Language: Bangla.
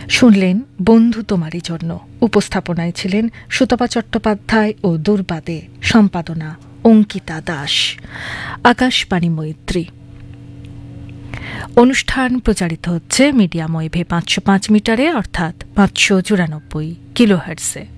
শুনলেন বন্ধু তোমারই জন্য। উপস্থাপনায় ছিলেন সুতপা চট্টোপাধ্যায় ও দুর্বাদে, সম্পাদনা অঙ্কিতা দাস। আকাশবাণী মৈত্রী। অনুষ্ঠান প্রচারিত হচ্ছে মিডিয়াম ওয়েভে 505 মিটারে অর্থাৎ 594 কিলোহার্টজে।